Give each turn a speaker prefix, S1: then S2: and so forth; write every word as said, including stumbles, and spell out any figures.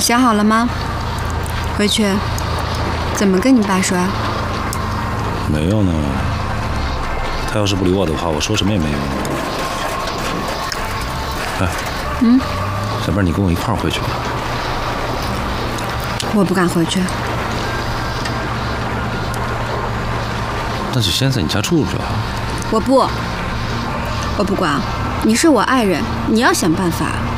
S1: 想好了吗？回去怎么跟你爸说啊？
S2: 没用呢。他要是不理我的话，我说什么也没用。哎，
S1: 嗯，
S2: 要不然你跟我一块儿回去吧。
S1: 我不敢回去。
S2: 那就先在你家住着啊。
S1: 我不，我不管，你是我爱人，你要想办法。